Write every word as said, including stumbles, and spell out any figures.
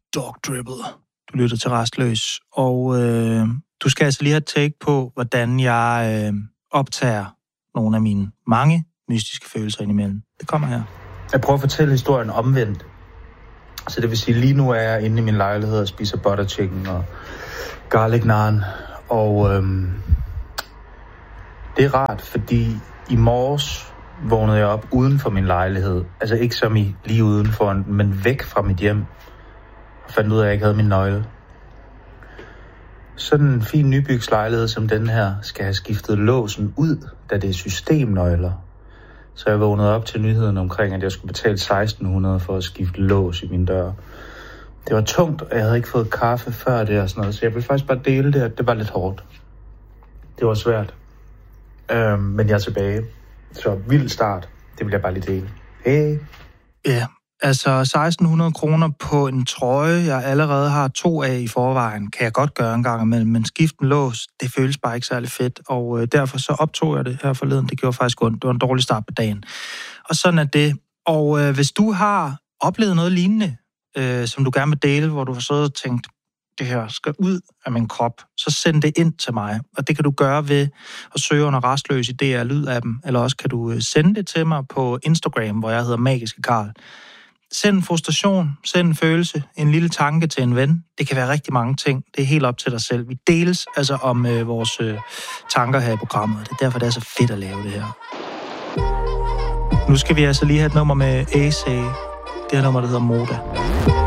Dog Dribble. Du lytter til Rastløs, og øh, du skal altså lige have et take på, hvordan jeg øh, optager nogle af mine mange mystiske følelser indimellem. Det kommer her. Jeg prøver at fortælle historien omvendt. Så det vil sige, lige nu er jeg inde i min lejlighed og spiser butter chicken og garlic naan. Og øhm, det er rart, fordi i morges vågnede jeg op uden for min lejlighed. Altså ikke som i lige udenfor, men væk fra mit hjem. Og fandt ud af, at jeg ikke havde min nøgle. Sådan en fin nybygslejlighed som den her skal have skiftet låsen ud, da det er systemnøgler. Så jeg vågnede op til nyheden omkring, at jeg skulle betale seksten hundrede for at skifte lås i min dør. Det var tungt, og jeg havde ikke fået kaffe før det og sådan noget, så jeg ville faktisk bare dele det, at det var lidt hårdt. Det var svært. Øhm, men jeg er tilbage. Så vild start. Det vil jeg bare lige dele. Hey. Ja, altså seksten hundrede kroner på en trøje, jeg allerede har to af i forvejen, kan jeg godt gøre en gang imellem, men skiften lås, det føles bare ikke særlig fedt, og øh, derfor så optog jeg det her forleden. Det gjorde faktisk ondt. Det var en dårlig start på dagen. Og sådan er det. Og øh, hvis du har oplevet noget lignende, øh, som du gerne vil dele, hvor du har siddet og tænkt, det her skal ud af min krop, så send det ind til mig. Og det kan du gøre ved at søge under Rastløs i D R Lyd-appen, eller også kan du sende det til mig på Instagram, hvor jeg hedder Magiske Karl. Send en frustration, send en følelse, en lille tanke til en ven. Det kan være rigtig mange ting. Det er helt op til dig selv. Vi deles altså om øh, vores øh, tanker her i programmet. Det er derfor, det er så fedt at lave det her. Nu skal vi altså lige have et nummer med A C. Det her nummer, der hedder Moda.